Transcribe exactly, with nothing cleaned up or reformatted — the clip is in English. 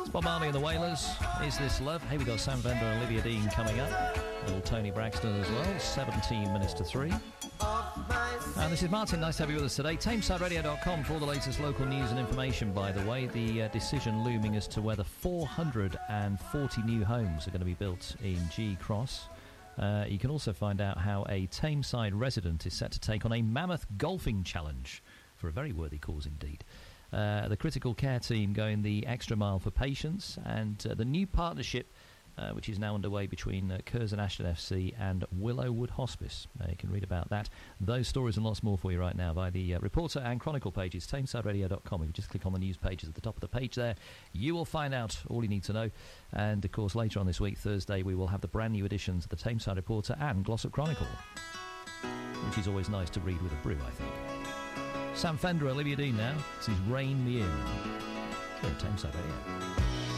Bob Marley and the Wailers, Is This Love? Hey, we got Sam Fender and Olivia Dean coming up. Little Tony Braxton as well, seventeen minutes to three. And this is Martin, nice to have you with us today. Tameside Radio dot com for all the latest local news and information, by the way. The uh, decision looming as to whether four hundred forty new homes are going to be built in G Cross. Uh, you can also find out how a Tameside resident is set to take on a mammoth golfing challenge for a very worthy cause indeed. Uh, the critical care team going the extra mile for patients, and uh, the new partnership uh, which is now underway between uh, Curzon Ashton F C and Willowwood Hospice. Uh, you can read about that, those stories and lots more for you right now by the uh, Reporter and Chronicle pages, Tameside Radio dot com. If you just click on the news pages at the top of the page there, you will find out all you need to know. And of course later on this week, Thursday, we will have the brand new editions of the Tameside Reporter and Glossop Chronicle, which is always nice to read with a brew, I think. Sam Fender, Olivia Dean now. This is Rain Me In. Here at Tameside Radio.